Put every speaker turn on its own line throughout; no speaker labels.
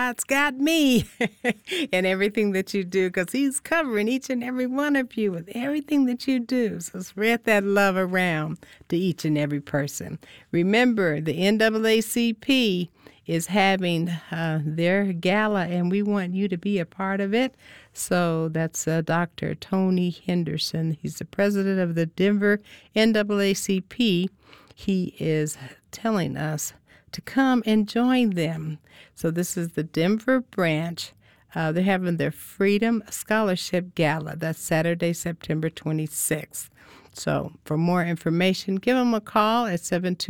God's got me and everything that you do, because he's covering each and every one of you with everything that you do. So spread that love around to each and every person. Remember, the NAACP is having their gala, and we want you to be a part of it. So that's Dr. Tony Henderson. He's the president of the Denver NAACP. He is telling us to come and join them. So this is the Denver branch. They're having their Freedom Scholarship Gala. That's Saturday, September 26th. So for more information, give them a call at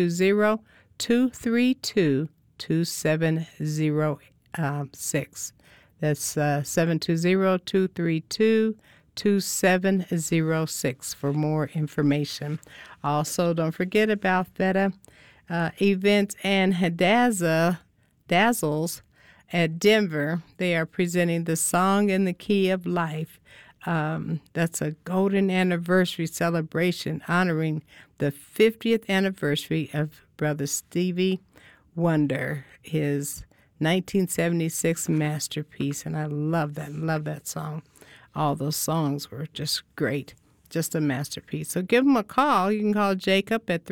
720-232-2706. That's 720-232-2706 for more information. Also, don't forget about Theta Events and Dazzles at Denver. They are presenting the Song in the Key of Life. That's a golden anniversary celebration honoring the 50th anniversary of Brother Stevie Wonder, his 1976 masterpiece. And I love that song. All those songs were just great, just a masterpiece. So give them a call. You can call Jacob at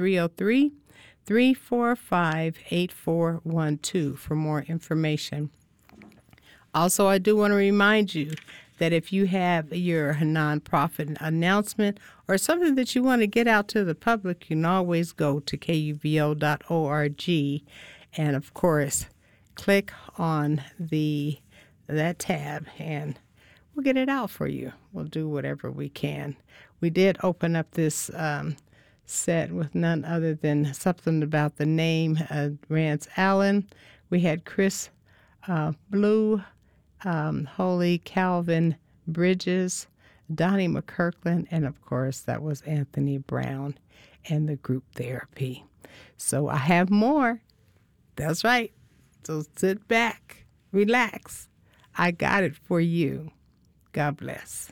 303-345-8412 for more information. Also, I do want to remind you that if you have your nonprofit announcement or something that you want to get out to the public, you can always go to kuvo.org and, of course, click on that tab, and we'll get it out for you. We'll do whatever we can. We did open up this set with none other than something about the name Rance Allen. We had Chris Blue, Holy Calvin Bridges, Donnie McKirkland, and of course that was Anthony Brown and the group Therapy. So I have more. That's right. So sit back, relax. I got it for you. God bless.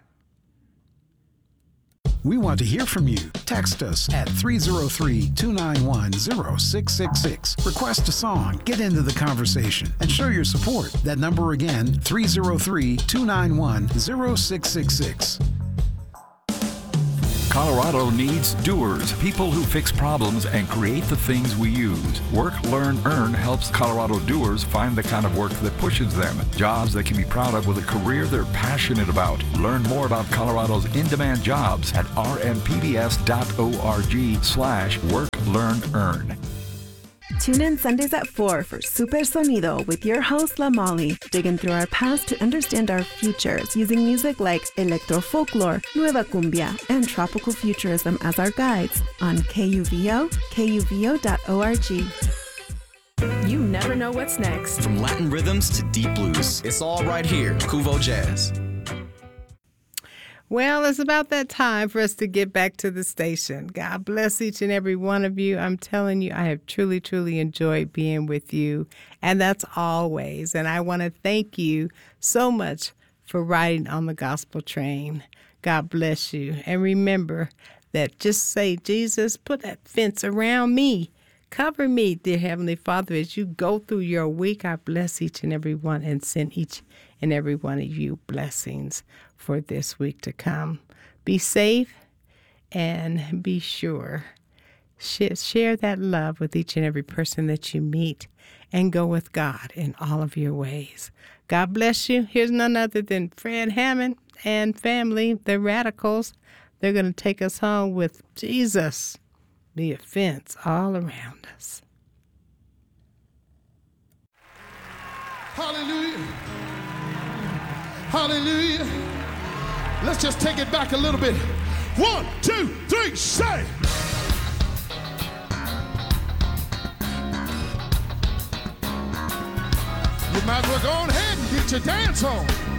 We want to hear from you. Text us at 303-291-0666. Request a song, get into the conversation, and show your support. That number again, 303-291-0666.
Colorado needs doers, people who fix problems and create the things we use. Work, Learn, Earn helps Colorado doers find the kind of work that pushes them, jobs they can be proud of with a career they're passionate about. Learn more about Colorado's in-demand jobs at rmpbs.org/work, learn, earn.
Tune in Sundays at 4 for Super Sonido with your host, La Molly, digging through our past to understand our futures using music like electro-folklore, nueva cumbia, and tropical futurism as our guides on KUVO, kuvo.org.
You never know what's next.
From Latin rhythms to deep blues, it's all right here, Kuvo Jazz.
Well, it's about that time for us to get back to the station. God bless each and every one of you. I'm telling you, I have truly, truly enjoyed being with you, and that's always. And I want to thank you so much for riding on the gospel train. God bless you. And remember that just say, Jesus, put that fence around me. Cover me, dear Heavenly Father, as you go through your week. I bless each and every one and send each and every one of you blessings for this week to come. Be safe and be sure. Share that love with each and every person that you meet and go with God in all of your ways. God bless you. Here's none other than Fred Hammond and family, the Radicals. They're going to take us home with Jesus, be a fence all around us.
Hallelujah. Hallelujah. Let's just take it back a little bit. 1, 2, 3, say. You might as well go ahead and get your dance on.